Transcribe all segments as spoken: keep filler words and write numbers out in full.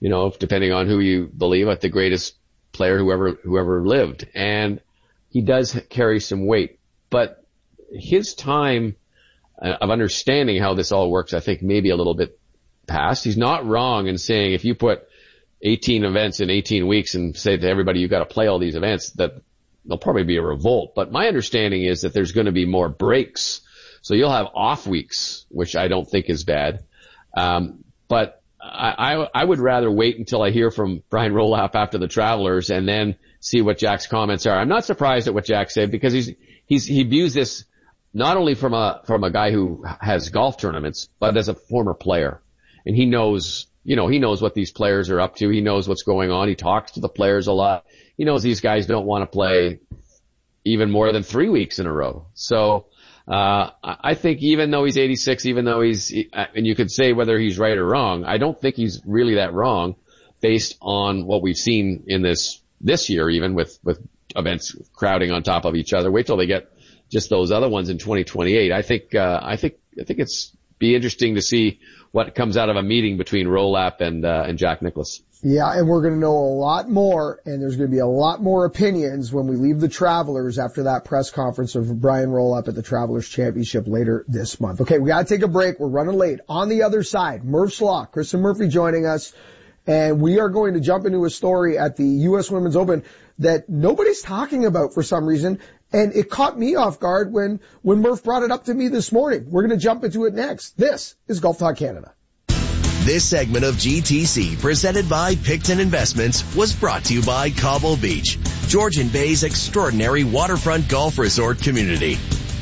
you know, depending on who you believe, like the greatest player whoever whoever lived. And he does carry some weight. But his time of understanding how this all works, I think, maybe a little bit past. He's not wrong in saying if you put eighteen events in eighteen weeks and say to everybody, you've got to play all these events, that there'll probably be a revolt. But my understanding is that there's going to be more breaks. So you'll have off weeks, which I don't think is bad. Um, but I, I, I would rather wait until I hear from Brian Rolapp after the Travelers and then see what Jack's comments are. I'm not surprised at what Jack said because he's, he's, he views this not only from a, from a guy who has golf tournaments, but as a former player. And he knows, you know, he knows what these players are up to. He knows what's going on. He talks to the players a lot. He knows these guys don't want to play even more than three weeks in a row. So, Uh, I think even though he's eighty-six, even though he's, and you could say whether he's right or wrong, I don't think he's really that wrong based on what we've seen in this, this year, even with, with events crowding on top of each other. Wait till they get just those other ones in twenty twenty-eight. I think, uh, I think, I think it's be interesting to see what comes out of a meeting between Rolapp and, uh, and Jack Nicklaus. Yeah, and we're going to know a lot more, and there's going to be a lot more opinions when we leave the Travelers after that press conference of Brian Rolapp at the Travelers Championship later this month. Okay, we got to take a break. We're running late. On the other side, Murph's Law, Kristen Murphy joining us, and we are going to jump into a story at the U S Women's Open that nobody's talking about for some reason, and it caught me off guard when, when Murph brought it up to me this morning. We're going to jump into it next. This is Golf Talk Canada. This segment of G T C, presented by Picton Investments, was brought to you by Cobble Beach, Georgian Bay's extraordinary waterfront golf resort community.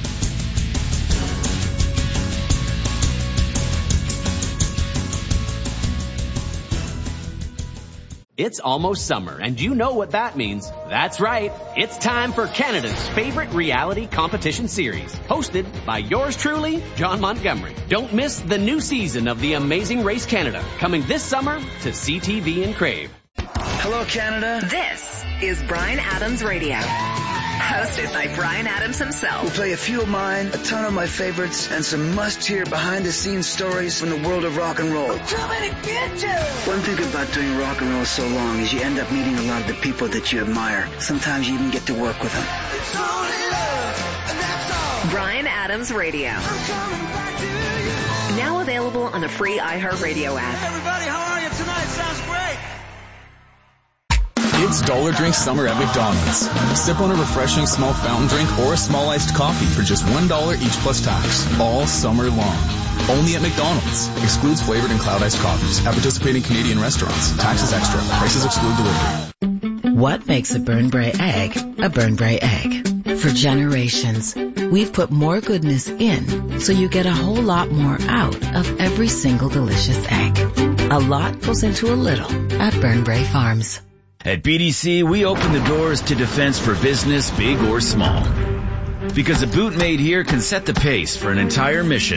It's almost summer, and you know what that means. That's right. It's time for Canada's favorite reality competition series, hosted by yours truly, John Montgomery. Don't miss the new season of The Amazing Race Canada, coming this summer to C T V and Crave. Hello, Canada. This is Bryan Adams Radio, hosted by Bryan Adams himself. We'll play a few of mine, a ton of my favorites, and some must-hear behind-the-scenes stories from the world of rock and roll. One thing about doing rock and roll so long is you end up meeting a lot of the people that you admire. Sometimes you even get to work with them. Bryan Adams Radio. Now available on the free iHeartRadio app. Everybody, how are you tonight? Sounds great. It's Dollar Drink Summer at McDonald's. Sip on a refreshing small fountain drink or a small iced coffee for just one dollar each plus tax, all summer long. Only at McDonald's. Excludes flavored and cloud iced coffees at participating Canadian restaurants. Taxes extra. Prices exclude delivery. What makes a Burn Bray egg a Burn Bray egg? For generations, we've put more goodness in so you get a whole lot more out of every single delicious egg. A lot goes into a little at Burn Bray Farms. At B D C, we open the doors to defense for business, big or small. Because a boot made here can set the pace for an entire mission.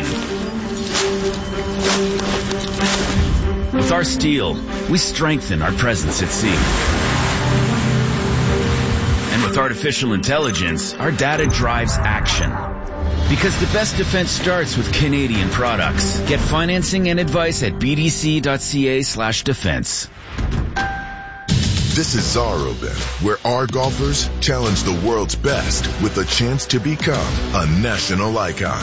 With our steel, we strengthen our presence at sea. And with artificial intelligence, our data drives action. Because the best defense starts with Canadian products. Get financing and advice at bdc.ca slash defense. This is Tsar Open, where our golfers challenge the world's best with a chance to become a national icon.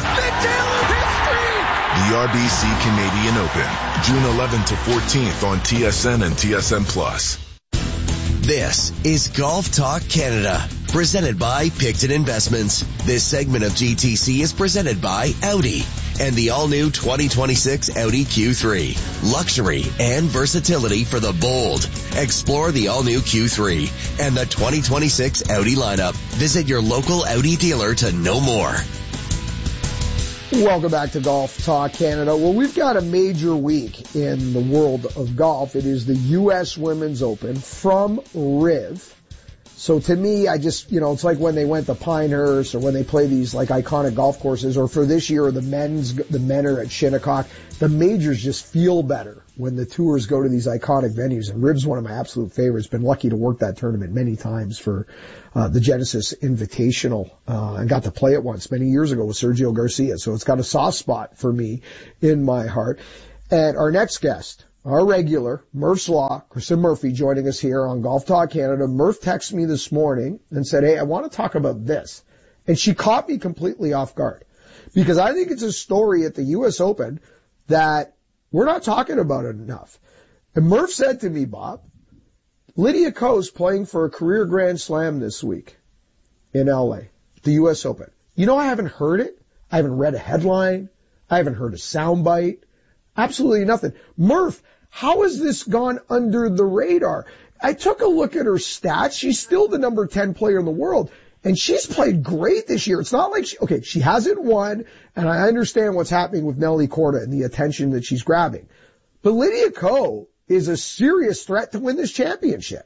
The R B C Canadian Open, June eleventh to fourteenth on T S N and T S N Plus. This is Golf Talk Canada, presented by Picton Investments. This segment of G T C is presented by Audi and the all-new twenty twenty-six Audi Q three. Luxury and versatility for the bold. Explore the all-new Q three and the twenty twenty-six Audi lineup. Visit your local Audi dealer to know more. Welcome back to Golf Talk Canada. Well, we've got a major week in the world of golf. It is the U S Women's Open from Riv. So to me, I just, you know, it's like when they went to Pinehurst or when they play these like iconic golf courses, or for this year, the men's, the men are at Shinnecock. The majors just feel better when the tours go to these iconic venues. And Riv's one of my absolute favorites. Been lucky to work that tournament many times for uh, the Genesis Invitational, uh, and got to play it once many years ago with Sergio Garcia. So it's got a soft spot for me in my heart. And our next guest our regular, Murph's Law, Kristen Murphy, joining us here on Golf Talk Canada. Murph texted me this morning and said, hey, I want to talk about this. And she caught me completely off guard because I think it's a story at the U S Open that we're not talking about it enough. And Murph said to me, Bob, Lydia Ko's playing for a career Grand Slam this week in L A, the U S Open. You know, I haven't heard it. I haven't read a headline. I haven't heard a soundbite. Absolutely nothing. Murph, how has this gone under the radar? I took a look at her stats. She's still the number ten player in the world, and she's played great this year. It's not like she, okay, she hasn't won, and I understand what's happening with Nelly Korda and the attention that she's grabbing. But Lydia Ko is a serious threat to win this championship.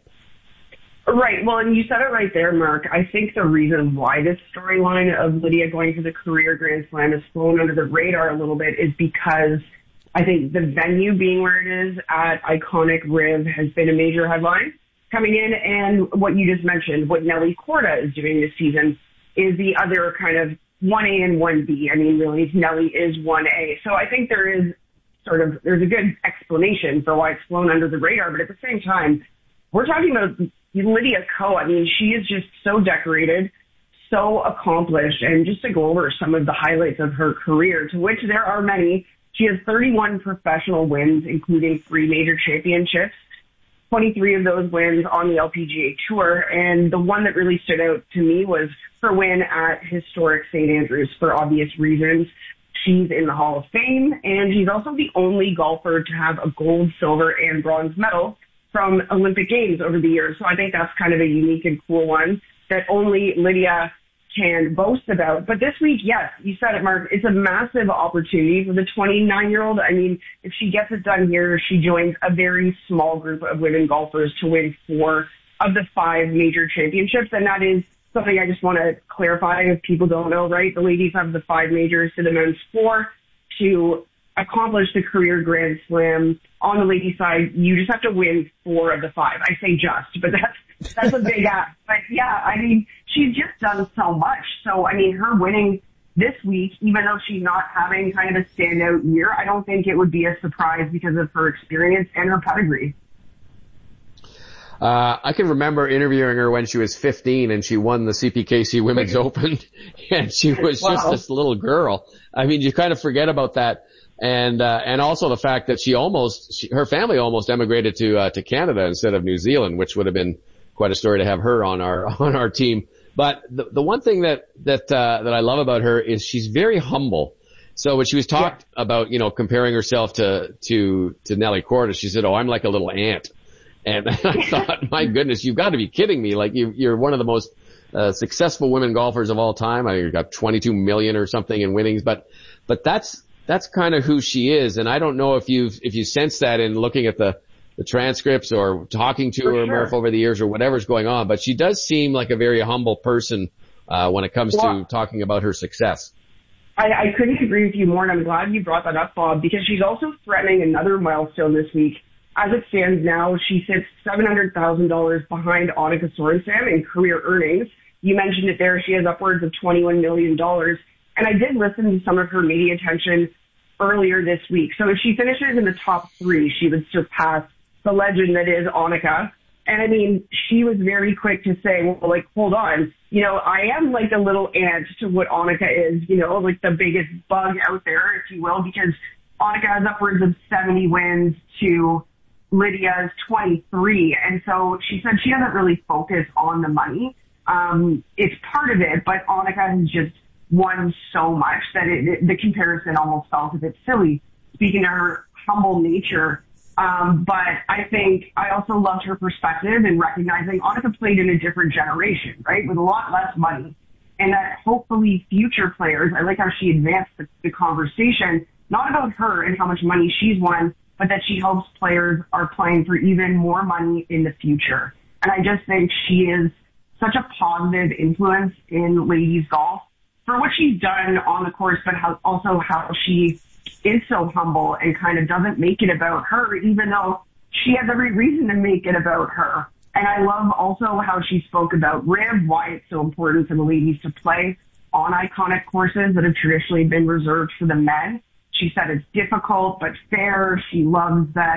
Right. Well, and you said it right there, Mark. I think the reason why this storyline of Lydia going to the career Grand Slam has flown under the radar a little bit is because I think the venue being where it is at iconic Riv has been a major headline coming in. And what you just mentioned, what Nelly Korda is doing this season is the other kind of one A and one B. I mean, really, Nelly is one A. So I think there is sort of, there's a good explanation for why it's flown under the radar. But at the same time, we're talking about Lydia Ko. I mean, she is just so decorated, so accomplished. And just to go over some of the highlights of her career, to which there are many, she has thirty-one professional wins, including three major championships, twenty-three of those wins on the L P G A Tour. And the one that really stood out to me was her win at historic Saint Andrews for obvious reasons. She's in the Hall of Fame, and she's also the only golfer to have a gold, silver, and bronze medal from Olympic Games over the years. So I think that's kind of a unique and cool one that only Lydia can boast about. But this week, yes, you said it, Mark, it's a massive opportunity for the twenty-nine-year-old. I mean, if she gets it done here, she joins a very small group of women golfers to win four of the five major championships. And that is something I just want to clarify if people don't know, right? The ladies have the five majors, to the men's four. To accomplish the career Grand Slam on the ladies' side, you just have to win four of the five. I say just, but that's that's a big ask. But yeah, I mean, she's just done so much. So, I mean, her winning this week, even though she's not having kind of a standout year, I don't think it would be a surprise because of her experience and her pedigree. Uh, I can remember interviewing her when she was fifteen and she won the C P K C Women's Open, and she was wow. just this little girl. I mean, you kind of forget about that. And, uh, and also the fact that she almost, she, her family almost emigrated to, uh, to Canada instead of New Zealand, which would have been quite a story to have her on our, on our team. But the, the one thing that, that, uh, that I love about her is she's very humble. So when she was talked yeah. about, you know, comparing herself to, to, to Nelly Korda, she said, oh, I'm like a little ant. And I thought, my goodness, you've got to be kidding me. Like you, you're one of the most, uh, successful women golfers of all time. I got twenty-two million or something in winnings, but, but that's, That's kind of who she is, and I don't know if you've if you sense that in looking at the the transcripts or talking to For her, sure. Murph, over the years or whatever's going on. But she does seem like a very humble person uh when it comes well, to talking about her success. I, I couldn't agree with you more, and I'm glad you brought that up, Bob, because she's also threatening another milestone this week. As it stands now, she sits seven hundred thousand dollars behind Annika Sorenstam in career earnings. You mentioned it there; she has upwards of twenty-one million dollars. And I did listen to some of her media attention earlier this week. So if she finishes in the top three, she would surpass the legend that is Annika. And I mean, she was very quick to say, well, like, hold on, you know, I am like a little ant to what Annika is, you know, like the biggest bug out there, if you will, because Annika has upwards of seventy wins to Lydia's twenty-three. And so she said she doesn't really focus on the money. Um, it's part of it, but Annika has just won so much that it, it, the comparison almost felt a bit silly, speaking to her humble nature. Um, but I think I also loved her perspective in recognizing Annika played in a different generation, right, with a lot less money. And that hopefully future players, I like how she advanced the, the conversation, not about her and how much money she's won, but that she hopes players are playing for even more money in the future. And I just think she is such a positive influence in ladies golf, for what she's done on the course, but how, also how she is so humble and kind of doesn't make it about her, even though she has every reason to make it about her. And I love also how she spoke about Riv, why it's so important for the ladies to play on iconic courses that have traditionally been reserved for the men. She said it's difficult but fair. She loves that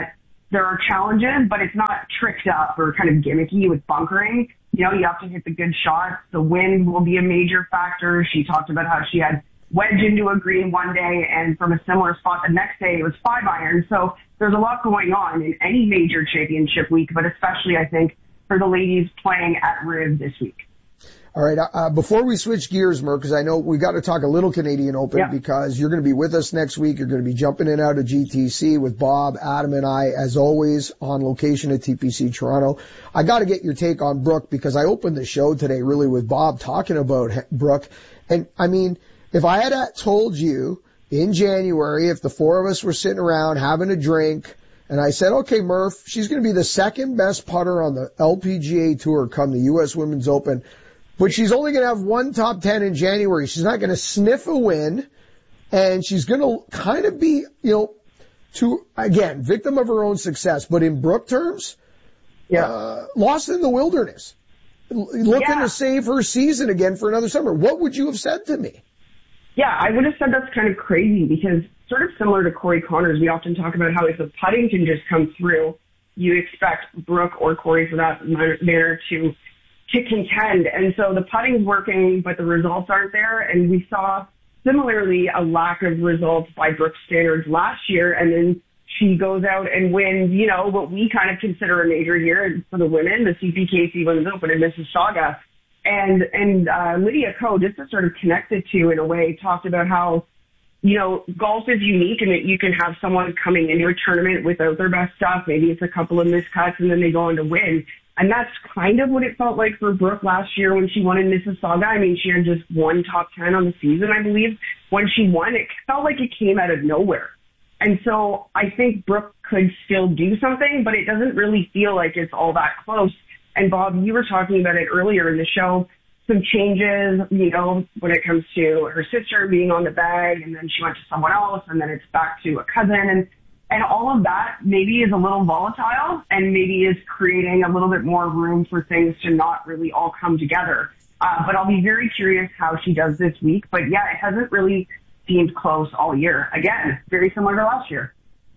there are challenges, but it's not tricked up or kind of gimmicky with bunkering. You know, you have to hit the good shots. The wind will be a major factor. She talked about how she had wedged into a green one day, and from a similar spot the next day it was five iron. So there's a lot going on in any major championship week, but especially I think for the ladies playing at Riv this week. All right. Uh, before we switch gears, Merck, because I know we got to talk a little Canadian Open yeah. because you're going to be with us next week. You're going to be jumping in and out of G T C with Bob, Adam, and I, as always, on location at T P C Toronto. I got to get your take on Brooke because I opened the show today really with Bob talking about Brooke. And, I mean, if I had told you in January, if the four of us were sitting around having a drink, and I said, okay, Murph, she's going to be the second best putter on the L P G A Tour come the U S Women's Open, but she's only going to have one top ten in January. She's not going to sniff a win, and she's going to kind of be, you know, to, again, victim of her own success. But in Brooke terms, yeah. uh, lost in the wilderness, looking yeah. to save her season again for another summer. What would you have said to me? Yeah, I would have said that's kind of crazy because sort of similar to Corey Connors, we often talk about how if the putting can just come through, you expect Brooke or Corey for that matter to to contend. And so the putting's working, but the results aren't there. And we saw similarly a lack of results by Brooke's standards last year. And then she goes out and wins, you know, what we kind of consider a major year for the women, the C P K C Women's Open in Mississauga. And, and, uh, Lydia Ko, just to sort of connect the two in a way, talked about how, you know, golf is unique and that you can have someone coming into a tournament without their best stuff. Maybe it's a couple of miscuts and then they go on to win. And that's kind of what it felt like for Brooke last year when she won in Mississauga. I mean, she had just one top ten on the season, I believe. When she won, it felt like it came out of nowhere. And so I think Brooke could still do something, but it doesn't really feel like it's all that close. And Bob, you were talking about it earlier in the show, some changes, you know, when it comes to her sister being on the bag and then she went to someone else and then it's back to a cousin. And, and all of that maybe is a little volatile and maybe is creating a little bit more room for things to not really all come together. Uh, but I'll be very curious how she does this week. But yeah, it hasn't really seemed close all year. Again, very similar to last year.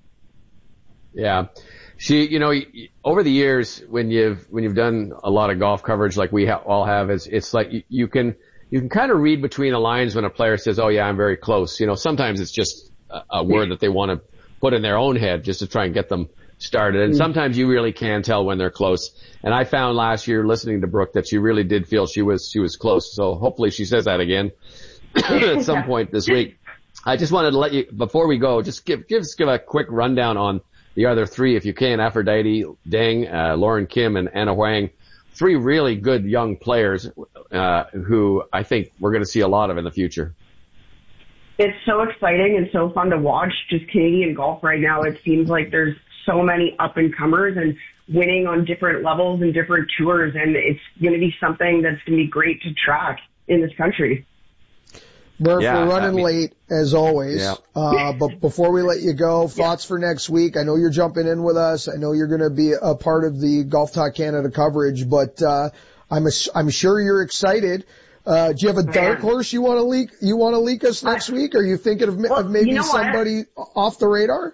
Yeah. She, you know, over the years, when you've, when you've done a lot of golf coverage like we ha- all have, it's, it's like you, you can, you can kind of read between the lines when a player says, oh yeah, I'm very close. You know, sometimes it's just a, a word that they want to put in their own head just to try and get them started. And sometimes you really can tell when they're close. And I found last year listening to Brooke that she really did feel she was, she was close. So hopefully she says that again at some point this week. I just wanted to let you, before we go, just give, give, give a quick rundown on the other three, if you can. Aphrodite, Deng, uh, Lauren Kim, and Anna Huang. Three really good young players, uh, who I think we're going to see a lot of in the future. It's so exciting and so fun to watch. Just Canadian golf right now, it seems like there's so many up-and-comers and winning on different levels and different tours, and it's going to be something that's going to be great to track in this country. Murph, yeah, we're running I mean, late, as always. Yeah. Uh, but before we let you go, thoughts yeah. for next week? I know you're jumping in with us. I know you're going to be a part of the Golf Talk Canada coverage, but uh, I'm a, I'm sure you're excited. Uh, do you have a dark horse you want to leak? You want to leak us next I, week? Are you thinking of, well, of maybe you know somebody what? off the radar?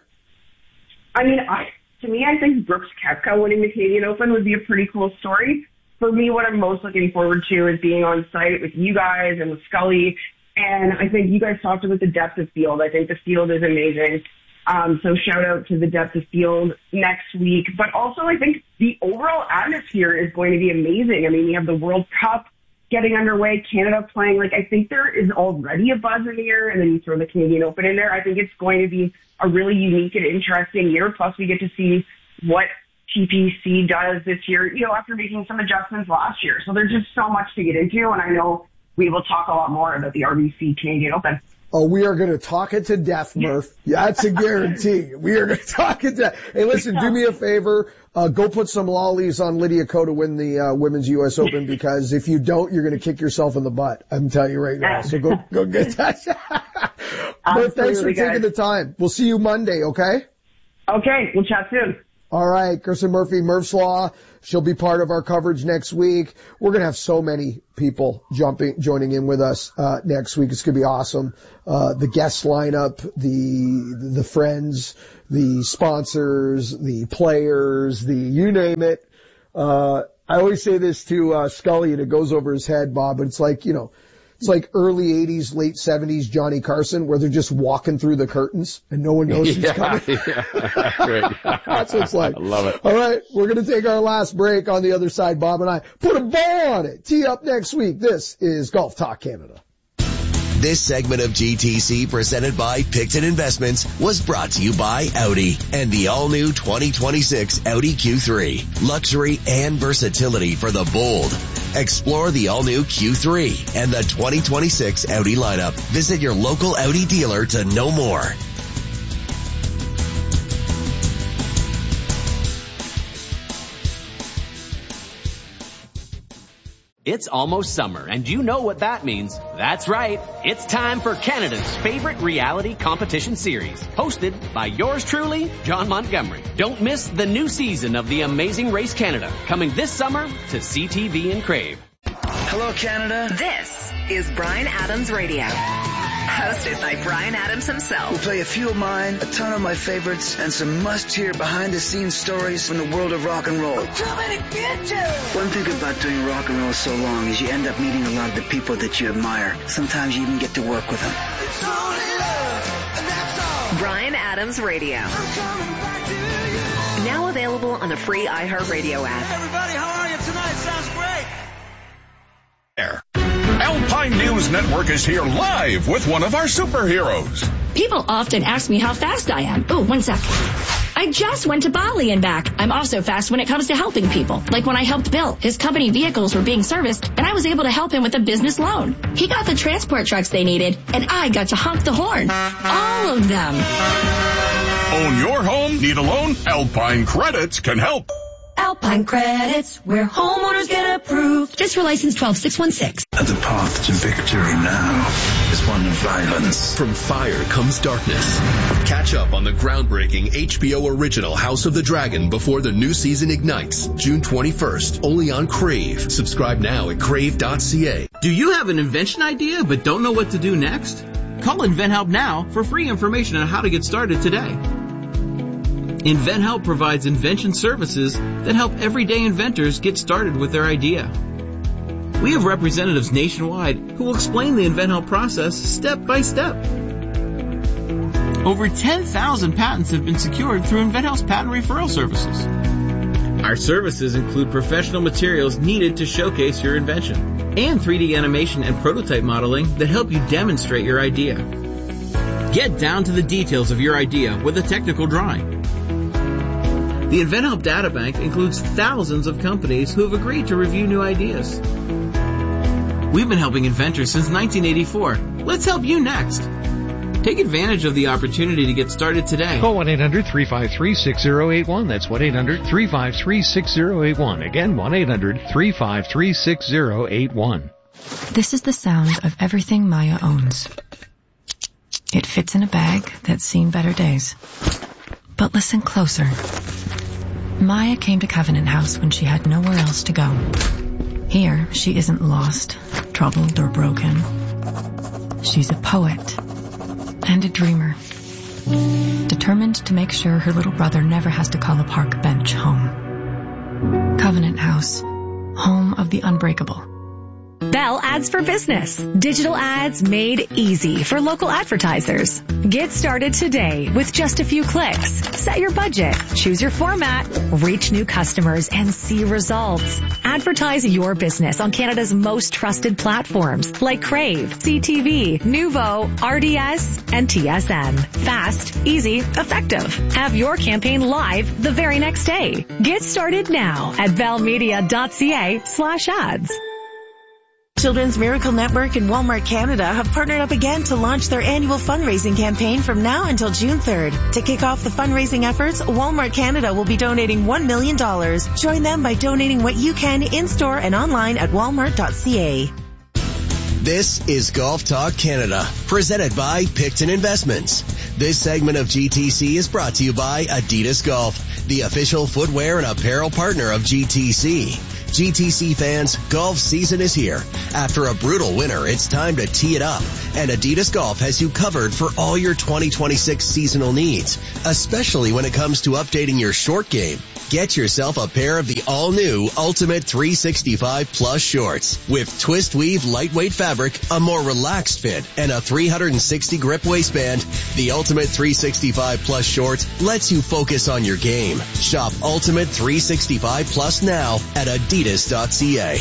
I mean, I, to me, I think Brooks Koepka winning the Canadian Open would be a pretty cool story. For me, what I'm most looking forward to is being on site with you guys and with Scully. And I think you guys talked about the depth of field. I think the field is amazing. Um, so shout out to the depth of field next week. But also I think the overall atmosphere is going to be amazing. I mean, you have the World Cup getting underway, Canada playing. Like, I think there is already a buzz in the air, and then you throw the Canadian Open in there. I think it's going to be a really unique and interesting year. Plus we get to see what T P C does this year, you know, after making some adjustments last year. So there's just so much to get into, and I know we will talk a lot more about the R B C Canadian Open. Oh, we are going to talk it to death, Murph. That's a guarantee. We are going to talk it to death. Hey, listen, do me a favor. Uh, go put some lollies on Lydia Ko to win the uh, Women's U S Open, because if you don't, you're going to kick yourself in the butt. I'm telling you right now. So go, go get that. Murph, thanks for taking the time. We'll see you Monday, okay? Okay. We'll chat soon. All right, Kirsten Murphy, Murph's Law. She'll be part of our coverage next week. We're going to have so many people jumping, joining in with us, uh, next week. It's going to be awesome. Uh, the guest lineup, the, the friends, the sponsors, the players, the, you name it. Uh, I always say this to, uh, Scully, and it goes over his head, Bob, but it's like, you know, it's like early eighties, late seventies Johnny Carson, where they're just walking through the curtains and no one knows who's yeah, coming. Yeah, great. That's what it's like. I love it. All right, we're going to take our last break. On the other side, Bob and I put a bow on it. Tee up next week. This is Golf Talk Canada. This segment of G T C, presented by Picton Investments, was brought to you by Audi and the all-new twenty twenty-six Audi Q three. Luxury and versatility for the bold. Explore the all-new Q three and the twenty twenty-six Audi lineup. Visit your local Audi dealer to know more. It's almost summer, and you know what that means. That's right. It's time for Canada's favorite reality competition series, hosted by yours truly, John Montgomery. Don't miss the new season of The Amazing Race Canada, coming this summer to C T V and Crave. Hello, Canada. This is Bryan Adams Radio, hosted by Bryan Adams himself. We'll play a few of mine, a ton of my favorites, and some must-hear behind-the-scenes stories from the world of rock and roll. One thing about doing rock and roll so long is you end up meeting a lot of the people that you admire. Sometimes you even get to work with them. Bryan Adams Radio. Now available on the free iHeartRadio app. Everybody, how are you tonight? Sounds great. There. Alpine News Network is here live with one of our superheroes. People often ask me how fast I am. Oh, one sec. I just went to Bali and back. I'm also fast when it comes to helping people. Like when I helped Bill. His company vehicles were being serviced, and I was able to help him with a business loan. He got the transport trucks they needed, and I got to honk the horn. All of them. Own your home? Need a loan? Alpine Credits can help. Alpine Credits, where homeowners get approved. Just for license twelve six one six. The path to victory now is one of violence. From fire comes darkness. Catch up on the groundbreaking H B O original House of the Dragon before the new season ignites. June twenty-first, only on Crave. Subscribe now at crave dot c a. Do you have an invention idea but don't know what to do next? Call InventHelp now for free information on how to get started today. InventHelp provides invention services that help everyday inventors get started with their idea. We have representatives nationwide who will explain the InventHelp process step by step. Over ten thousand patents have been secured through InventHelp's patent referral services. Our services include professional materials needed to showcase your invention and three D animation and prototype modeling that help you demonstrate your idea. Get down to the details of your idea with a technical drawing. The InventHelp Databank includes thousands of companies who have agreed to review new ideas. We've been helping inventors since nineteen eighty-four. Let's help you next. Take advantage of the opportunity to get started today. Call one eight hundred three five three six zero eight one. That's one eight hundred three five three six zero eight one. Again, one eight hundred three five three six zero eight one. This is the sound of everything Maya owns. It fits in a bag that's seen better days. But listen closer. Maya came to Covenant House when she had nowhere else to go. Here, she isn't lost, troubled, or broken. She's a poet and a dreamer, determined to make sure her little brother never has to call a park bench home. Covenant House, home of the unbreakable. Bell Ads for Business. Digital ads made easy for local advertisers. Get started today with just a few clicks. Set your budget, choose your format, reach new customers, and see results. Advertise your business on Canada's most trusted platforms like Crave, C T V, Nuvo, R D S, and T S N. Fast, easy, effective. Have your campaign live the very next day. Get started now at bellmedia.ca slash ads. Children's Miracle Network and Walmart Canada have partnered up again to launch their annual fundraising campaign from now until June third. To kick off the fundraising efforts, Walmart Canada will be donating one million dollars. Join them by donating what you can in-store and online at walmart dot c a. This is Golf Talk Canada, presented by Picton Investments. This segment of G T C is brought to you by Adidas Golf. the official footwear and apparel partner of G T C. G T C fans, golf season is here. After a brutal winter, it's time to tee it up. And Adidas Golf has you covered for all your twenty twenty-six seasonal needs, especially when it comes to updating your short game. Get yourself a pair of the all-new Ultimate three sixty-five Plus shorts with twist weave lightweight fabric, a more relaxed fit, and a three sixty grip waistband. The Ultimate three sixty-five Plus shorts lets you focus on your game. Shop Ultimate three sixty-five Plus now at adidas dot c a.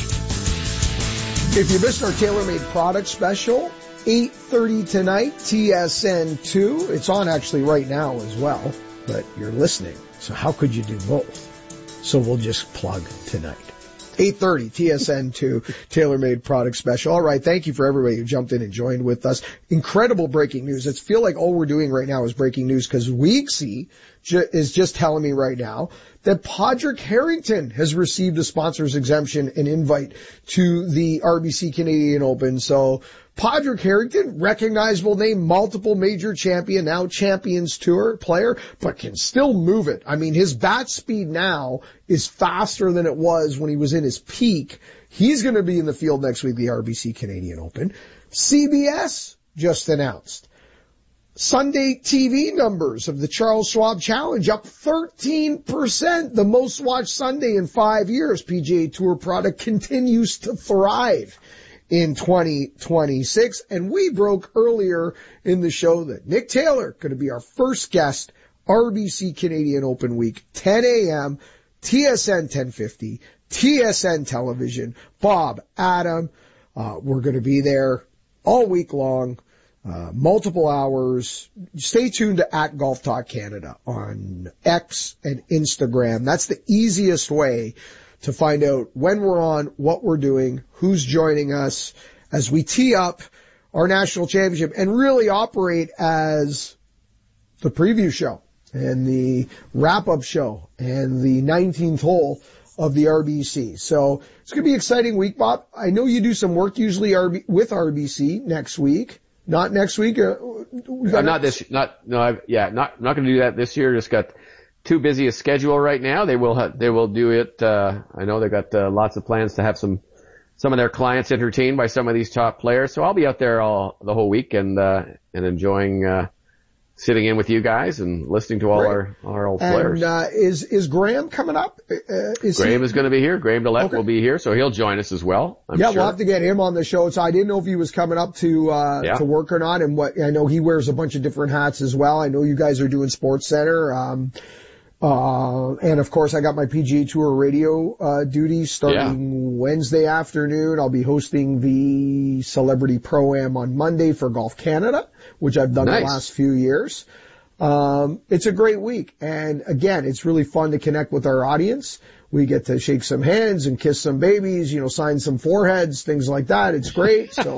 If you missed our tailor-made product special, eight thirty tonight, T S N two. It's on actually right now as well, but you're listening. So how could you do both? So we'll just plug tonight. eight thirty, T S N two, tailor-made product special. All right, thank you for everybody who jumped in and joined with us. Incredible breaking news. It's feel like all we're doing right now is breaking news because Weeksy ju- is just telling me right now that Padraig Harrington has received a sponsor's exemption and invite to the R B C Canadian Open. So Padraig Harrington, recognizable name, multiple major champion, now Champions Tour player, but can still move it. I mean, his bat speed now is faster than it was when he was in his peak. He's going to be in the field next week, the R B C Canadian Open. C B S just announced Sunday T V numbers of the Charles Schwab Challenge up thirteen percent, the most watched Sunday in five years. P G A Tour product continues to thrive in twenty twenty-six. And we broke earlier in the show that Nick Taylor going to be our first guest, R B C Canadian Open Week, ten a.m., T S N ten fifty, T S N Television. Bob, Adam, uh, we're going to be there all week long. Uh, multiple hours. Stay tuned to at Golf Talk Canada on X and Instagram. That's the easiest way to find out when we're on, what we're doing, who's joining us as we tee up our national championship and really operate as the preview show and the wrap-up show and the nineteenth hole of the R B C. So it's going to be an exciting week, Bob. I know you do some work usually R B, with R B C next week. Not next week. Uh, uh, not this. Not no. I've, yeah. Not not going to do that this year. Just got too busy a schedule right now. They will have, they will do it. Uh, I know they've got uh, lots of plans to have some some of their clients entertained by some of these top players. So I'll be out there all the whole week and uh, and enjoying uh, sitting in with you guys and listening to all right. our our old and, players. Uh, is is Graham coming up? Uh, is Graham he... is going to be here. Graham DeLette okay. will be here, so he'll join us as well. I'm yeah, sure. we'll have to get him on the show. So I didn't know if he was coming up to uh yeah. to work or not. And what I know he wears a bunch of different hats as well. I know you guys are doing Sports Center. Um, uh, and of course I got my P G A Tour radio uh duties starting yeah. Wednesday afternoon. I'll be hosting the Celebrity Pro-Am on Monday for Golf Canada, which I've done nice. the last few years. Um, it's a great week. And again, it's really fun to connect with our audience. We get to shake some hands and kiss some babies, you know, sign some foreheads, things like that. It's great. So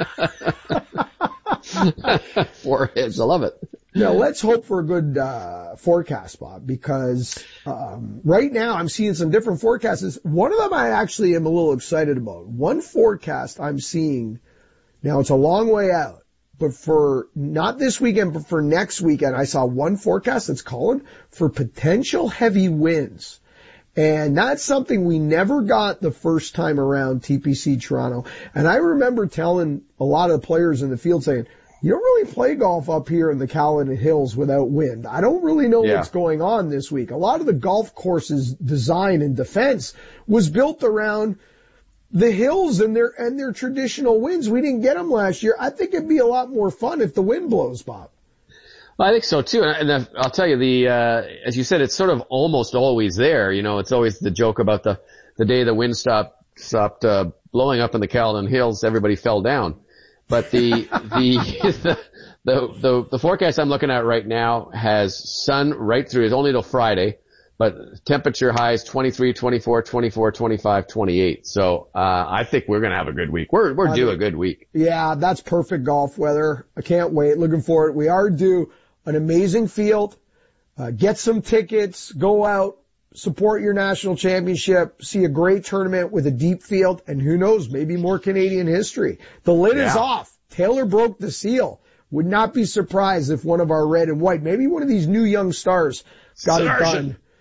foreheads. I love it. Now let's hope for a good, uh, forecast, Bob, because, um, right now I'm seeing some different forecasts. One of them I actually am a little excited about. One forecast I'm seeing now, it's a long way out. But for, not this weekend, but for next weekend, I saw one forecast that's calling for potential heavy winds. And that's something we never got the first time around T P C Toronto. And I remember telling a lot of the players in the field saying, you don't really play golf up here in the Caledon Hills without wind. I don't really know yeah. what's going on this week. A lot of the golf courses' design and defense was built around the hills and their and their traditional winds. We didn't get them last year. I think it'd be a lot more fun if the wind blows, Bob. Well, I think so too. And I'll tell you, the uh, as you said, it's sort of almost always there. You know, it's always the joke about the the day the wind stopped stopped uh, blowing up in the Caledon Hills, everybody fell down. But the the, the the the forecast I'm looking at right now has sun right through. It's only till Friday. But temperature highs twenty-three, twenty-four, twenty-four, twenty-five, twenty-eight. So, uh, I think we're going to have a good week. We're, we're due a good week. Yeah, that's perfect golf weather. I can't wait. Looking forward. We are due an amazing field. Uh, get some tickets, go out, support your national championship, see a great tournament with a deep field, and who knows, maybe more Canadian history. The lid yeah. is off. Taylor broke the seal. Would not be surprised if one of our red and white, maybe one of these new young stars got Sargent. it done.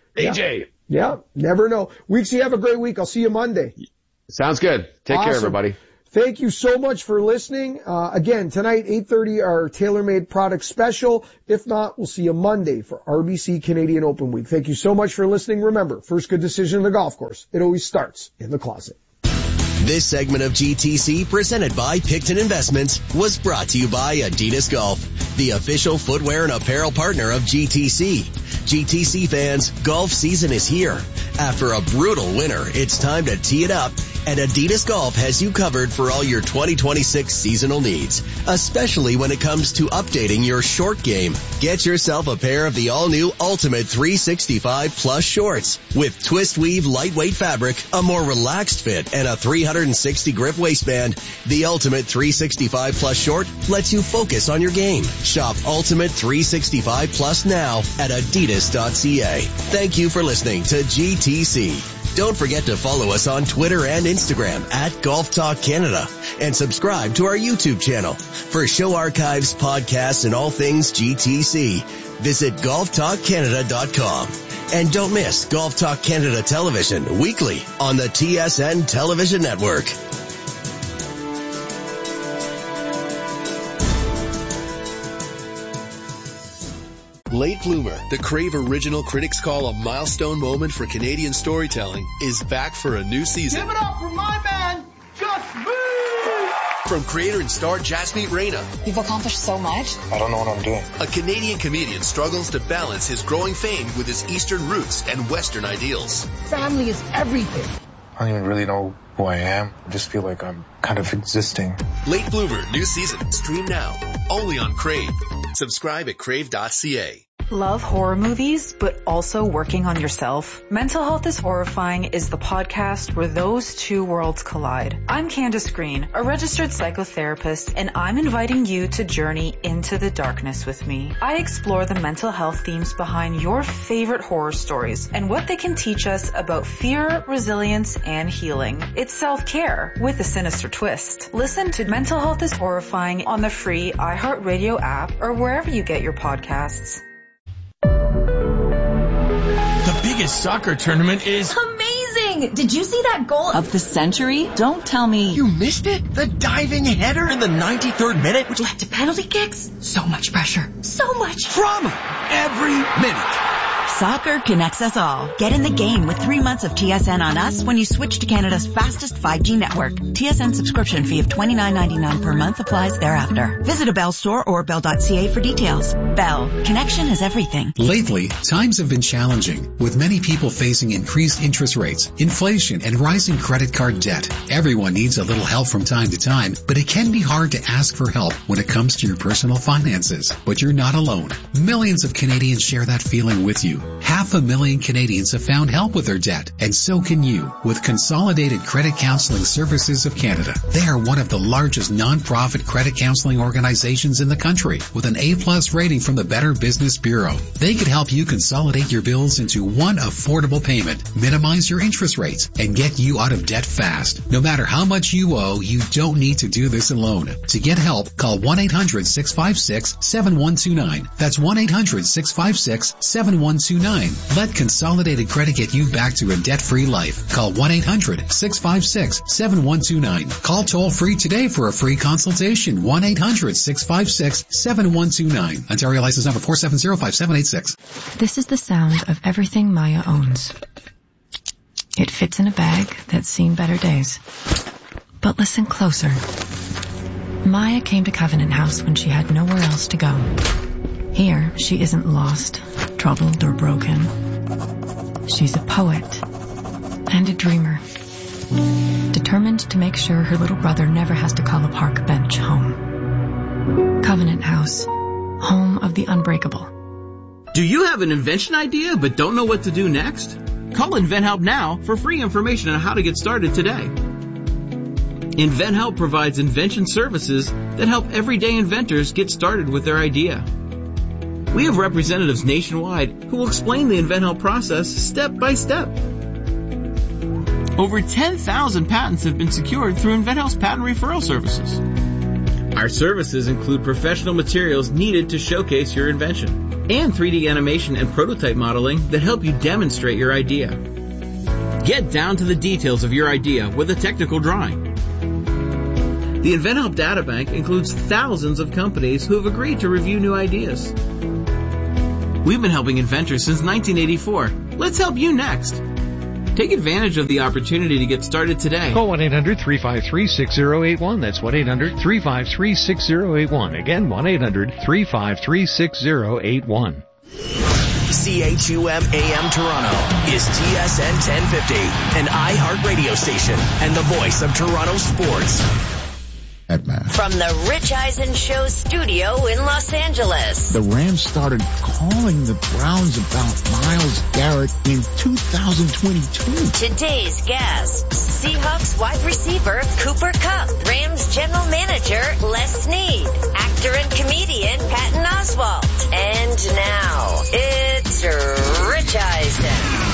A J. Yeah, never know. Weeks, you have a great week. I'll see you Monday. Sounds good. Take Awesome. care, everybody. Thank you so much for listening. Uh, again, tonight, eight thirty, our TaylorMade product special. If not, we'll see you Monday for R B C Canadian Open Week. Thank you so much for listening. Remember, first good decision in the golf course, it always starts in the closet. This segment of G T C, presented by Picton Investments, was brought to you by Adidas Golf, the official footwear and apparel partner of G T C. G T C fans, golf season is here. After a brutal winter, it's time to tee it up, and Adidas Golf has you covered for all your twenty twenty-six seasonal needs, especially when it comes to updating your short game. Get yourself a pair of the all-new Ultimate three sixty-five Plus shorts with twist weave lightweight fabric, a more relaxed fit, and a three sixty grip waistband. The Ultimate three sixty-five Plus short lets you focus on your game. Shop Ultimate three sixty-five Plus now at adidas dot c a. Thank you for listening to G T C. Don't forget to follow us on Twitter and Instagram at Golf Talk Canada, and subscribe to our YouTube channel. For show archives, podcasts, and all things G T C, visit golf talk canada dot com. And don't miss Golf Talk Canada Television weekly on the T S N Television Network. Late Bloomer, the Crave original critics call a milestone moment for Canadian storytelling, is back for a new season. Give it up for my man, Just Me! From creator and star Jasmeet Reina. You've accomplished so much. I don't know what I'm doing. A Canadian comedian struggles to balance his growing fame with his Eastern roots and Western ideals. Family is everything. I don't even really know who I am. I just feel like I'm kind of existing. Late Bloomer, new season. Stream now. Only on Crave. Subscribe at crave dot c a. Love horror movies, but also working on yourself? Mental Health is Horrifying is the podcast where those two worlds collide. I'm Candace Green, a registered psychotherapist, and I'm inviting you to journey into the darkness with me. I explore the mental health themes behind your favorite horror stories and what they can teach us about fear, resilience, and healing. It's self-care with a sinister twist. Listen to Mental Health is Horrifying on the free iHeartRadio app or wherever you get your podcasts. The biggest soccer tournament is amazing! Did you see that goal of the century? Don't tell me you missed it. The diving header in the ninety-third minute, which led to penalty kicks. So much pressure. So much drama every minute. Soccer connects us all. Get in the game with three months of T S N on us when you switch to Canada's fastest five G network. T S N subscription fee of twenty-nine ninety-nine per month applies thereafter. Visit a Bell store or bell dot c a for details. Bell. Connection is everything. Lately, times have been challenging, with many people facing increased interest rates, inflation, and rising credit card debt. Everyone needs a little help from time to time, but it can be hard to ask for help when it comes to your personal finances. But you're not alone. Millions of Canadians share that feeling with you. Half a million Canadians have found help with their debt, and so can you with Consolidated Credit Counseling Services of Canada. They are one of the largest non-profit credit counseling organizations in the country with an A-plus rating from the Better Business Bureau. They could help you consolidate your bills into one affordable payment, minimize your interest rates, and get you out of debt fast. No matter how much you owe, you don't need to do this alone. To get help, call one eight hundred six five six seven one two nine. That's one eight hundred six five six seven one two nine. Let Consolidated Credit get you back to a debt-free life. Call one eight hundred six five six seven one two nine. Call toll-free today for a free consultation. one eight hundred six five six seven one two nine. Ontario license number four seven zero five seven eight six. This is the sound of everything Maya owns. It fits in a bag that's seen better days. But listen closer. Maya came to Covenant House when she had nowhere else to go. Here, she isn't lost, troubled, or broken. She's a poet and a dreamer, determined to make sure her little brother never has to call a park bench home. Covenant House, home of the unbreakable. Do you have an invention idea but don't know what to do next? Call InventHelp now for free information on how to get started today. InventHelp provides invention services that help everyday inventors get started with their idea. We have representatives nationwide who will explain the InventHelp process step by step. Over ten thousand patents have been secured through InventHelp's patent referral services. Our services include professional materials needed to showcase your invention. and three D animation and prototype modeling that help you demonstrate your idea. Get down to the details of your idea with a technical drawing. The InventHelp Databank includes thousands of companies who have agreed to review new ideas. We've been helping inventors since nineteen eighty-four. Let's help you next. Take advantage of the opportunity to get started today. Call one eight hundred three five three six zero eight one. That's one eight hundred three five three six zero eight one. Again, one eight hundred three five three six zero eight one. C H U M A M Toronto is T S N ten fifty, an iHeart radio station and the voice of Toronto sports. From the Rich Eisen Show studio in Los Angeles. The Rams started calling the Browns about Myles Garrett in two thousand twenty-two. Today's guests, Seahawks wide receiver Cooper Kupp, Rams general manager Les Snead, actor and comedian Patton Oswalt. And now, it's Rich Eisen.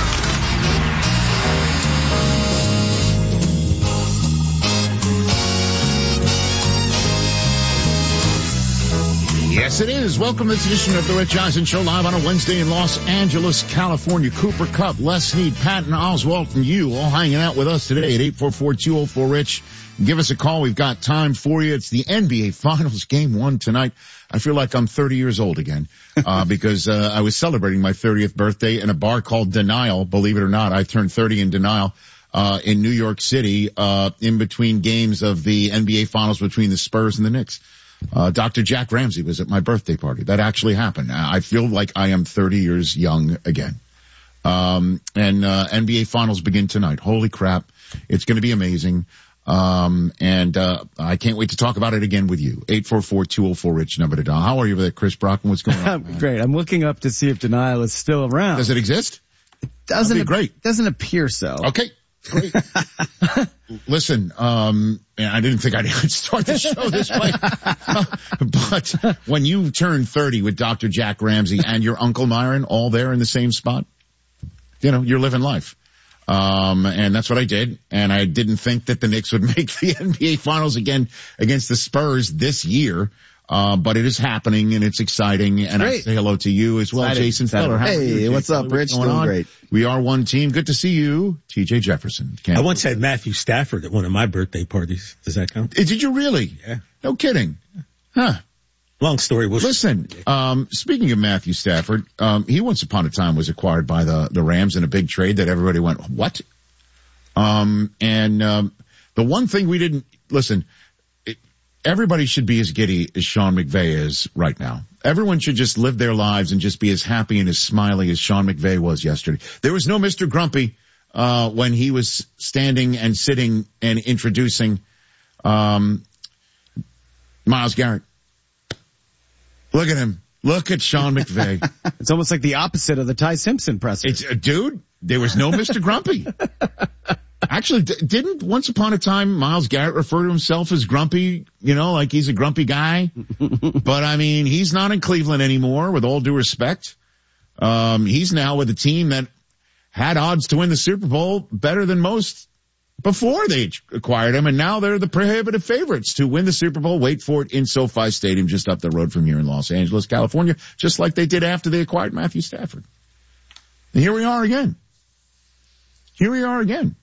Yes, it is. Welcome to this edition of the Rich Eisen Show, live on a Wednesday in Los Angeles, California. Cooper Kupp, Les Snead, Patton Oswalt, and you all hanging out with us today at eight four four, two oh four, RICH. Give us a call. We've got time for you. It's the N B A Finals, game one tonight. I feel like I'm thirty years old again, uh, because, uh, I was celebrating my thirtieth birthday in a bar called Denial. Believe it or not, I turned thirty in Denial, uh, in New York City, uh, in between games of the N B A Finals between the Spurs and the Knicks. Uh, Doctor Jack Ramsey was at my birthday party. That actually happened. I feel like I am thirty years young again. Um, and, uh, N B A Finals begin tonight. Holy crap. It's going to be amazing. Um, and, uh, I can't wait to talk about it again with you. eight four four, two oh four, RICH, number to dial. How are you with that, Chris Brockman? What's going on? Great. I'm looking up to see if Denial is still around. Does it exist? It doesn't. That'd be great. Doesn't appear so. Okay. Great. Listen, um, I didn't think I'd start the show this way, but when you turn thirty with Doctor Jack Ramsey and your Uncle Myron all there in the same spot, you know, you're living life. Um, and that's what I did. And I didn't think that the Knicks would make the N B A Finals again against the Spurs this year. Uh, but it is happening and it's exciting. And great. I say hello to you as well, excited. Jason Feller. Hey, you, what's up, Rich? Doing on? Great. We are one team. Good to see you, T J Jefferson. Can't I once had Matthew Stafford at one of my birthday parties. Does that count? Did you really? Yeah. No kidding. Huh. Long story. We'll Listen, um, speaking of Matthew Stafford, um, he once upon a time was acquired by the, the Rams in a big trade that everybody went, what? Um, and, um, the one thing we didn't, listen, everybody should be as giddy as Sean McVay is right now. Everyone should just live their lives and just be as happy and as smiley as Sean McVay was yesterday. There was no Mister Grumpy, uh, when he was standing and sitting and introducing, um, Myles Garrett. Look at him. Look at Sean McVay. It's almost like the opposite of the Ty Simpson presser. It's, uh, dude, there was no Mister Grumpy. Actually, d- didn't once upon a time Myles Garrett refer to himself as grumpy, you know, like he's a grumpy guy? But I mean, he's not in Cleveland anymore, with all due respect. Um, he's now with a team that had odds to win the Super Bowl better than most before they acquired him, and now they're the prohibitive favorites to win the Super Bowl. Wait for it, in SoFi Stadium, just up the road from here in Los Angeles, California, just like they did after they acquired Matthew Stafford. And here we are again. Here we are again.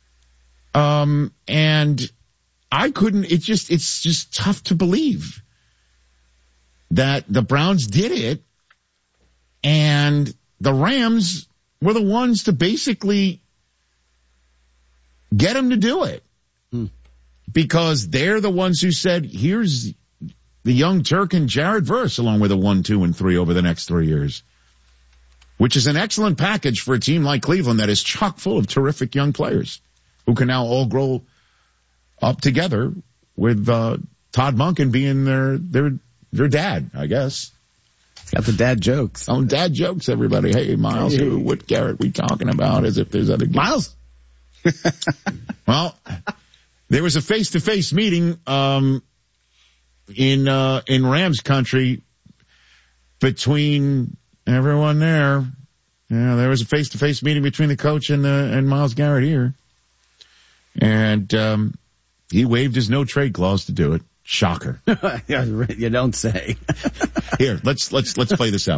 Um, and I couldn't, it just, it's just tough to believe that the Browns did it and the Rams were the ones to basically get him to do it. Hmm. Because they're the ones who said, here's the young Turk and Jared Verse along with a one, two, and three over the next three years. Which is an excellent package for a team like Cleveland that is chock full of terrific young players who can now all grow up together with, uh, Todd Monken being their, their, their dad, I guess. It's got the dad jokes. Oh, dad jokes, everybody. Hey, Myles, hey. Who, what Garrett we talking about as if there's other Myles? Well, there was a face-to-face meeting, um, in, uh, in Rams country between everyone there. Yeah, there was a face-to-face meeting between the coach and, uh, and Myles Garrett here. And, um, he waived his no trade clause to do it. Shocker. You don't say. Here, let's, let's, let's play this out.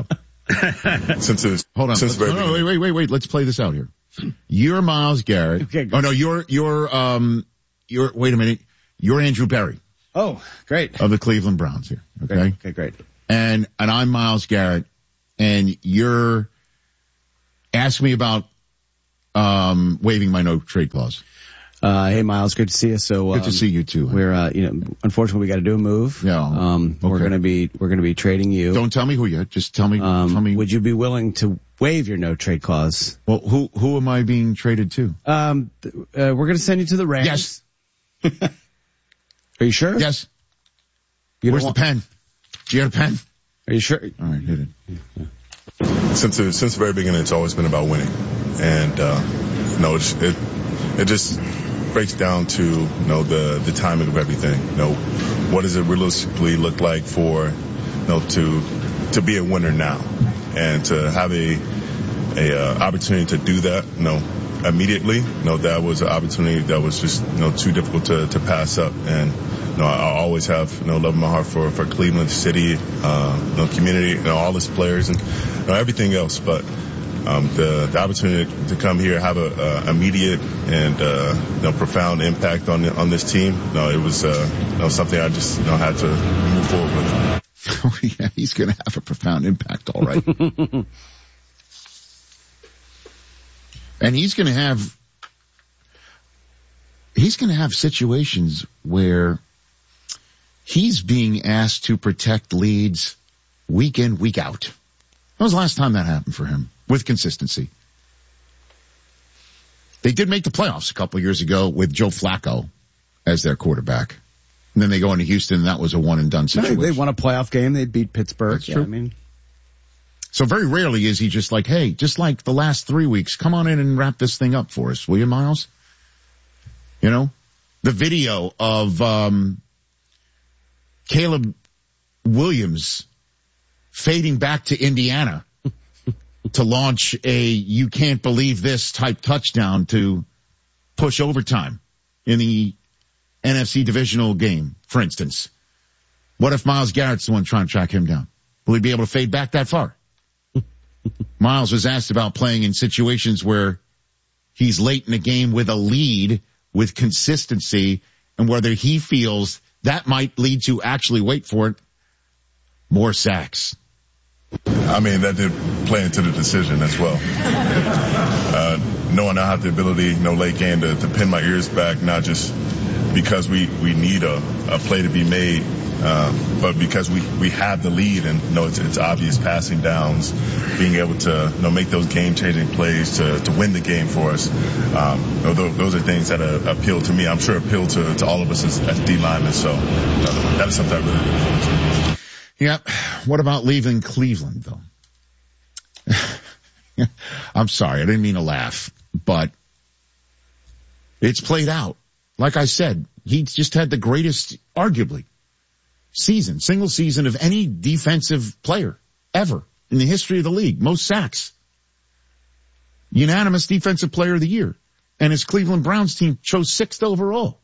since it's, Hold on. since No, no, wait, wait, wait, wait. Let's play this out here. You're Myles Garrett. Okay, oh no, you're, you're, um, you're, wait a minute. You're Andrew Berry. Oh, great. Of the Cleveland Browns here. Okay. Great. Okay, great. And, and I'm Myles Garrett, and you're asking me about, um, waiving my no trade clause. Uh, hey, Myles, good to see you. So, Good um, to see you too. We're, uh, you know, unfortunately we got to do a move. Yeah. Um, we're Okay. going to be, we're going to be trading you. Don't tell me who yet. Just tell me, Um, tell me. would you be willing to waive your no trade clause? Well, who, who am I being traded to? Um, th- uh, we're going to send you to the Rams. Yes. Are you sure? Yes. You Where's don't the want- pen? Do you have a pen? Are you sure? All right, hit it. since the, since the very beginning, it's always been about winning, and uh, you know, it it, it just breaks down to you know the the timing of everything. You know, what does it realistically look like for you know to to be a winner now, and to have a a uh, opportunity to do that. You know, immediately. You know, that was an opportunity that was just you know too difficult to to pass up, and. You know, I always have, you know, love in my heart for, for Cleveland City, uh, you know, community, you know, all its players and, you know, everything else. But, um, the, the opportunity to come here, have a, uh, immediate and, uh, you know, profound impact on, on this team. You know, it was, uh, you know, something I just, you know, had to move forward with. Oh, yeah, he's going to have a profound impact, all right. And he's going to have, he's going to have situations where he's being asked to protect leads week in, week out. When was the last time that happened for him with consistency? They did make the playoffs a couple of years ago with Joe Flacco as their quarterback. And then they go into Houston, and that was a one and done situation. They won a playoff game. They beat Pittsburgh. That's yeah, true. I mean, so very rarely is he just like, hey, just like the last three weeks, come on in and wrap this thing up for us, will you, Myles? You know, the video of, um, Caleb Williams fading back to Indiana to launch a you can't believe this type touchdown to push overtime in the N F C divisional game, for instance. What if Myles Garrett's the one trying to track him down? Will he be able to fade back that far? Myles was asked about playing in situations where he's late in a game with a lead with consistency and whether he feels that might lead to actually, wait for it, more sacks. I mean, that did play into the decision as well. Uh, knowing I have the ability, you know, late game to, to pin my ears back, not just because we, we need a, a play to be made, uh, but because we, we have the lead and, you know, it's, it's obvious passing downs, being able to, you know, make those game-changing plays to, to win the game for us. Um, you know, those, those are things that uh, appeal to me. I'm sure appeal to, to all of us as, as D linemen. So uh, that is something I really look forward to. Yeah. What about leaving Cleveland, though? I'm sorry. I didn't mean to laugh, but it's played out. Like I said, he just had the greatest, arguably, season, single season of any defensive player ever in the history of the league. Most sacks. Unanimous defensive player of the year. And his Cleveland Browns team chose sixth overall.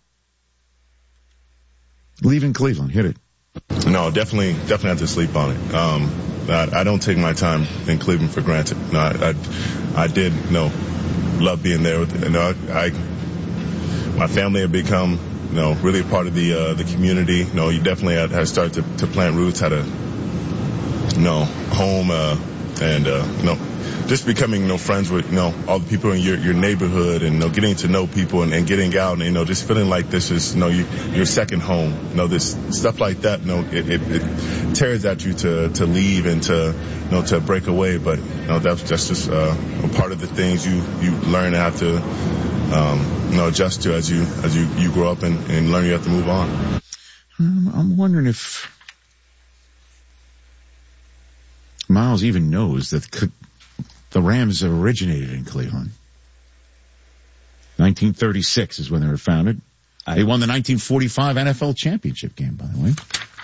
Leaving Cleveland. Hit it. No, definitely, definitely have to sleep on it. Um, I, I don't take my time in Cleveland for granted. No, I, I, I did, you know, love being there. With, you know, I, I, my family had become, you know, really a part of the, uh, the community. You know, you definitely had, had started to, to plant roots, had a, you know, home, uh, and, uh, you know, just becoming, you know, friends with, you know, all the people in your, your neighborhood and, you know, getting to know people and, and getting out and, you know, just feeling like this is, you know, you, your second home. You know, this stuff like that, you know, it, it, it tears at you to, to leave and to, you know, to break away. But, you know, that's, that's just, uh, a part of the things you, you learn to have to, um, you know, adjust to as you, as you, you grow up and, and learn you have to move on. Um, I'm wondering if Myles even knows that could, the Rams originated in Cleveland. nineteen thirty-six is when they were founded. They won the nineteen forty-five N F L championship game, by the way.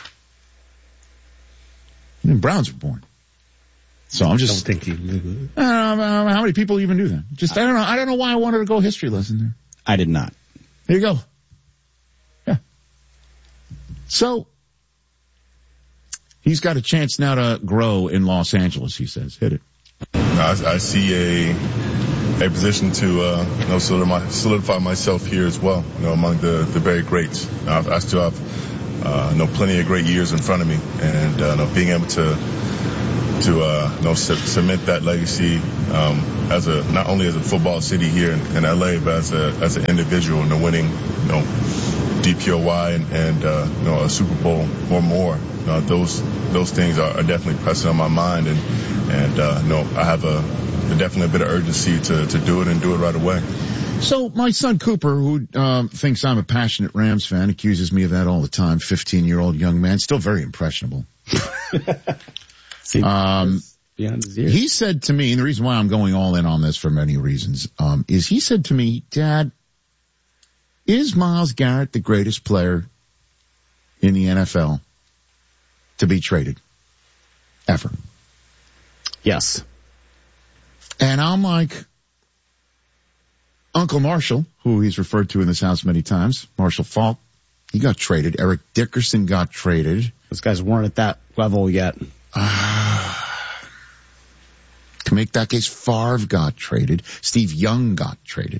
And the Browns were born. So I'm just. I don't think you knew. I don't know how many people even do that. Just, I don't know. I don't know why I wanted to go history lesson there. I did not. There you go. Yeah. So, He's got a chance now to grow in Los Angeles, he says. Hit it. I, I see a a position to uh, you know, solidify, solidify myself here as well, you know, among the, the very greats. I, I still have uh, you know, plenty of great years in front of me, and uh, you know, being able to to uh, you know, c- cement that legacy um, as a not only as a football city here in, in L A, but as a as an individual, you know, winning you know D P O Y and, and uh, you know, a Super Bowl or more. Uh, those those things are, are definitely pressing on my mind, and and uh, no, I have a, a definitely a bit of urgency to to do it and do it right away. So my son Cooper, who um, thinks I'm a passionate Rams fan, accuses me of that all the time. fifteen-year-old young man, still very impressionable. um, he said to me, and the reason why I'm going all in on this for many reasons, um, is he said to me, Dad, is Myles Garrett the greatest player in the N F L to be traded ever? Yes. And I'm like, Uncle Marshall, who he's referred to in this house many times, Marshall Faulk, he got traded. Eric Dickerson got traded. Those guys weren't at that level yet. Uh, to make that case, Favre got traded. Steve Young got traded.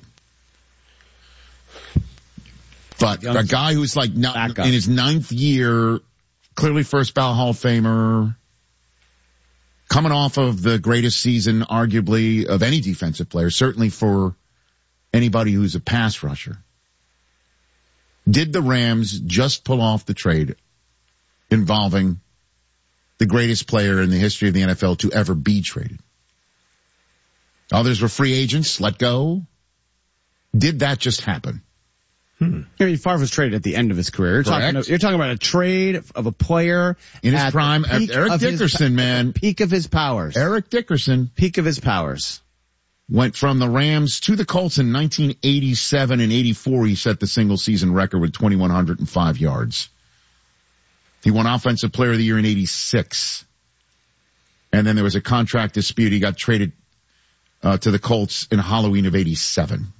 But Young's a guy who's like not, in his ninth year, clearly first ballot Hall of Famer, coming off of the greatest season, arguably, of any defensive player, certainly for anybody who's a pass rusher. Did the Rams just pull off the trade involving the greatest player in the history of the N F L to ever be traded? Others were free agents, let go. Did that just happen? Hmm. I mean, Favre was traded at the end of his career. You're talking, you're talking about a trade of a player in his prime. Eric Dickerson, his, man, peak of his powers. Eric Dickerson, peak of his powers, went from the Rams to the Colts in nineteen eighty-seven and eighty-four. He set the single season record with two thousand one hundred five yards. He won Offensive Player of the Year in eighty-six, and then there was a contract dispute. He got traded uh, to the Colts in Halloween of eighty-seven.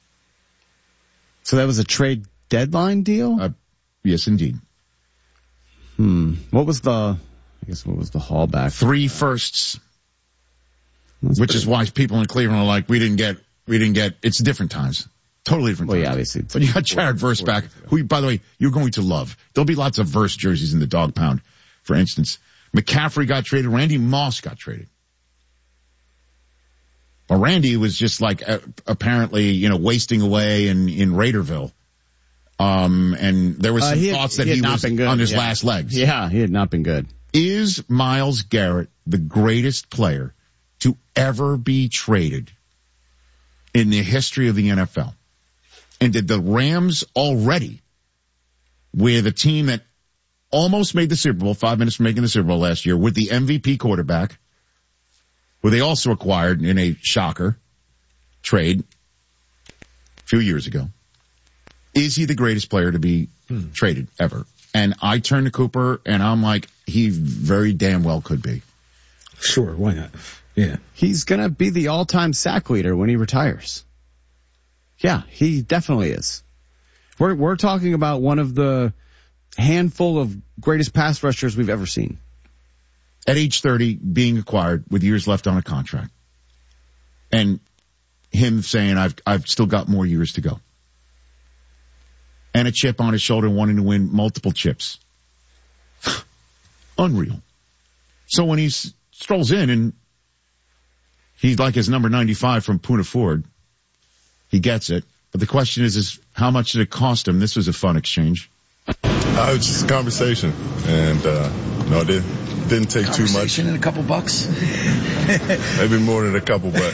So that was a trade deadline deal? Uh, yes, indeed. Hmm. What was the, I guess what was the haulback? Three firsts. That's which pretty... is why people in Cleveland are like, we didn't get, we didn't get, it's different times. Totally different well, times. Yeah, obviously. But you got Jared Verse back, who, by the way, you're going to love. There'll be lots of Verse jerseys in the dog pound, for instance. McCaffrey got traded. Randy Moss got traded. Well, Randy was just like uh, apparently, you know, wasting away in, in Raiderville. Um, and there was some uh, had, thoughts that he, he was on his yeah. last legs. Yeah, he had not been good. Is Myles Garrett the greatest player to ever be traded in the history of the N F L? And did the Rams already, with a team that almost made the Super Bowl, five minutes from making the Super Bowl last year, with the M V P quarterback, who they also acquired in a shocker trade a few years ago, is he the greatest player to be hmm. traded ever? And I turn to Cooper, and I'm like, he very damn well could be. Sure, why not? Yeah. He's going to be the all-time sack leader when he retires. Yeah, he definitely is. We're we're talking about one of the handful of greatest pass rushers we've ever seen. At age thirty, being acquired with years left on a contract. And him saying, I've, I've still got more years to go. And a chip on his shoulder wanting to win multiple chips. Unreal. So when he s- strolls in and he's like his number ninety-five from Puna Ford, he gets it. But the question is, is how much did it cost him? This was a fun exchange. Uh, it was just a conversation. And, uh, no, it didn't. Didn't take too much. Conversation and a couple bucks? Maybe more than a couple, but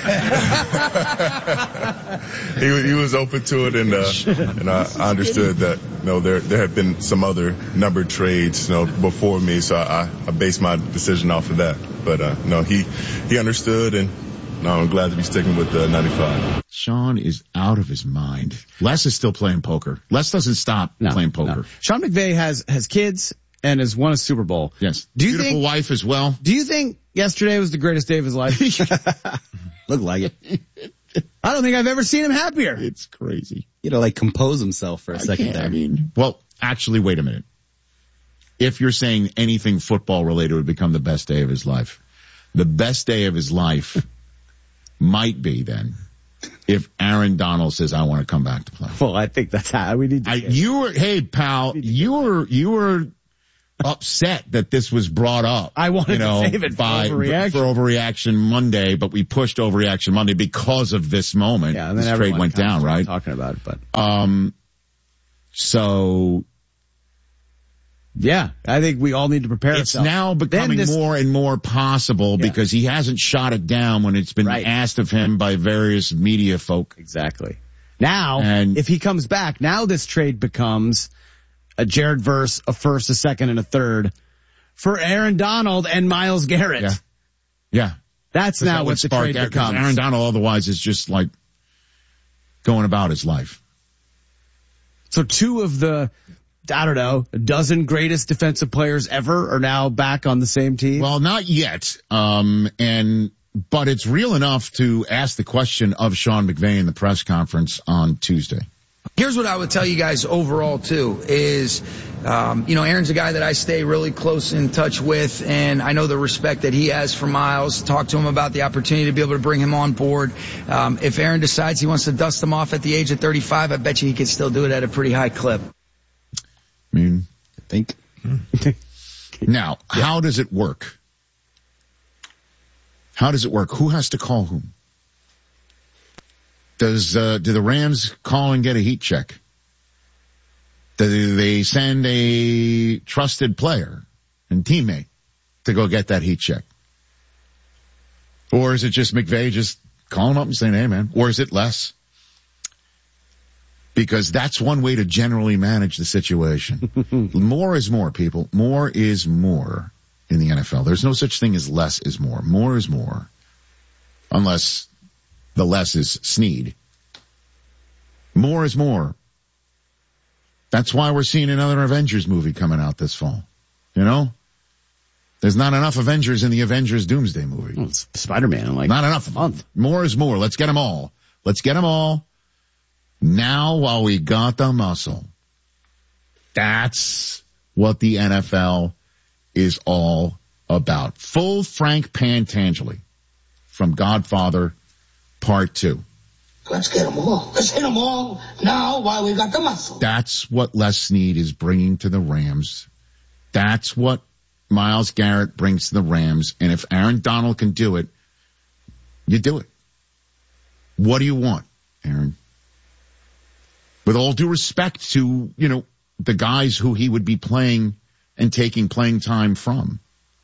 he, he was open to it, and uh, and I, I understood that you know there there had been some other numbered trades you know before me, so I, I based my decision off of that. But uh, no, he he understood, and no, I'm glad to be sticking with the ninety-five. Sean is out of his mind. Les is still playing poker. Les doesn't stop no, playing poker. No. Sean McVay has has kids and has won a Super Bowl. Yes. Do you Beautiful think, wife as well. Do you think yesterday was the greatest day of his life? Looked like it. I don't think I've ever seen him happier. It's crazy. You know, like compose himself for a I second there. I mean, well, actually, wait a minute. if you're saying anything football related would become the best day of his life, the best day of his life might be then if Aaron Donald says, I want to come back to play. Well, I think that's how we need to. I, you were, hey, pal, you were, you were upset that this was brought up. I wanted you know, to save it by, for overreaction. For overreaction Monday, but we pushed overreaction Monday because of this moment. Yeah, and then this trade went down, right? Talking about it, but um, so yeah, I think we all need to prepare it's ourselves. now becoming this, more and more possible yeah. because he hasn't shot it down when it's been right. asked of him by various media folk. Exactly. Now, and if he comes back, now this trade becomes a Jared Verse, a first, a second, and a third for Aaron Donald and Myles Garrett. Yeah. Yeah. That's now what the trade Aaron, becomes. Aaron Donald otherwise is just like going about his life. So two of the, I don't know, a dozen greatest defensive players ever are now back on the same team? Well, not yet. Um, and, but it's real enough to ask the question of Sean McVay in the press conference on Tuesday. Here's what I would tell you guys overall too is, um, you know, Aaron's a guy that I stay really close in touch with, and I know the respect that he has for Myles. Talk to him about the opportunity to be able to bring him on board. Um, if Aaron decides he wants to dust him off at the age of thirty-five, I bet you he could still do it at a pretty high clip. I mean, I think. Now, yeah. How does it work? How does it work? Who has to call whom? Does, uh, do the Rams call and get a heat check? Do they send a trusted player and teammate to go get that heat check? Or is it just McVay just calling them up and saying, hey man, or is it less? Because that's one way to generally manage the situation. More is more, people. More is more in the N F L. There's no such thing as less is more. More is more. Unless the less is Snead. More is more. That's why we're seeing another Avengers movie coming out this fall. You know? There's not enough Avengers in the Avengers Doomsday movie. Well, it's Spider-Man in like not enough. A month. More is more. Let's get them all. Let's get them all. Now while we got the muscle. That's what the N F L is all about. Full Frank Pantangeli from Godfather Part Two. Let's get them all. Let's hit them all now while we got the muscle. That's what Les Snead is bringing to the Rams. That's what Myles Garrett brings to the Rams. And if Aaron Donald can do it, you do it. What do you want, Aaron? With all due respect to, you know, the guys who he would be playing and taking playing time from.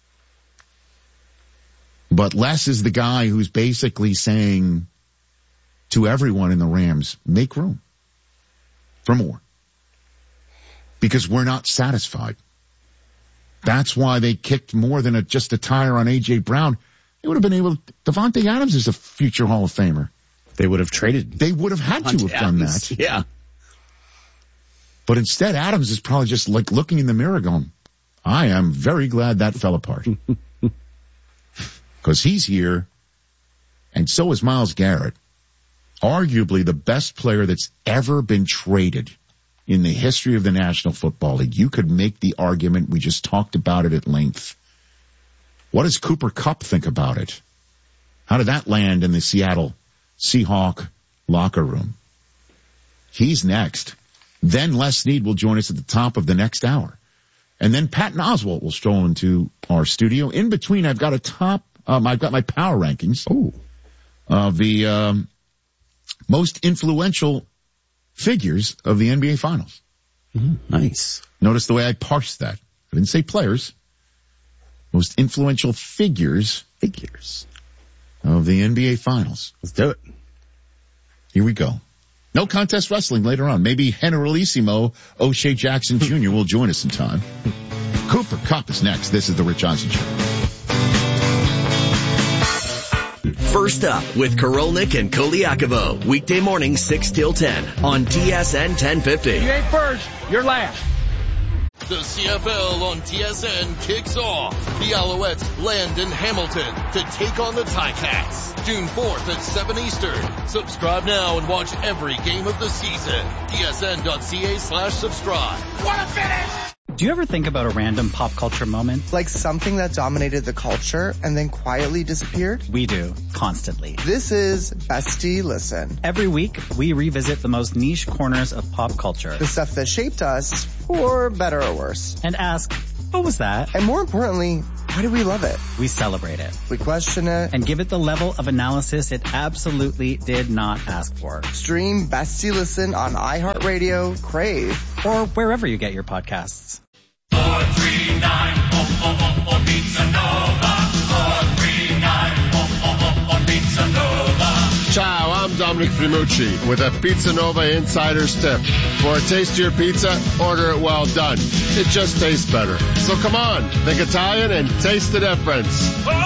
But Les is the guy who's basically saying to everyone in the Rams, make room for more. Because we're not satisfied. That's why they kicked more than a, just a tire on A J. Brown. They would have been able to, Devontae Adams is a future Hall of Famer. They would have traded. They would have had to have done that. Yeah. But instead, Adams is probably just like looking in the mirror going, I am very glad that fell apart. Because he's here, and so is Myles Garrett. Arguably the best player that's ever been traded in the history of the National Football League. You could make the argument. We just talked about it at length. What does Cooper Kupp think about it? How did that land in the Seattle Seahawk locker room? He's next. Then Les Snead will join us at the top of the next hour. And then Patton Oswalt will stroll into our studio. In between, I've got a top, um, I've got my power rankings Ooh. of the um, most influential figures of the N B A Finals. Mm, nice. Notice the way I parsed that. I didn't say players. Most influential figures. Figures. Of the N B A Finals. Let's do it. Here we go. No contest wrestling later on. Maybe Generalissimo O'Shea Jackson Junior will join us in time. Cooper Kupp is next. This is the Rich Eisen Show. First up with Korolnik and Koliakovo. Weekday morning six till ten on T S N ten fifty. You ain't first, you're last. The C F L on T S N kicks off. The Alouettes land in Hamilton to take on the Ticats. June fourth at seven Eastern. Subscribe now and watch every game of the season. T S N dot C A slash subscribe. What a finish! Do you ever think about a random pop culture moment? Like something that dominated the culture and then quietly disappeared? We do, constantly. This is Bestie Listen. Every week, we revisit the most niche corners of pop culture. The stuff that shaped us, for better or worse. And ask, what was that? And more importantly, why do we love it? We celebrate it. We question it. And give it the level of analysis it absolutely did not ask for. Stream Bestie Listen on iHeartRadio, Crave, or wherever you get your podcasts. four three nine, oh, oh, oh, oh, Pizza Nova. four three nine, oh, oh, oh, oh, Pizza Nova. Ciao, I'm Dominic Primucci with a Pizza Nova Insider's Tip. For a tastier pizza, order it well done. It just tastes better. So come on, think Italian and taste the difference.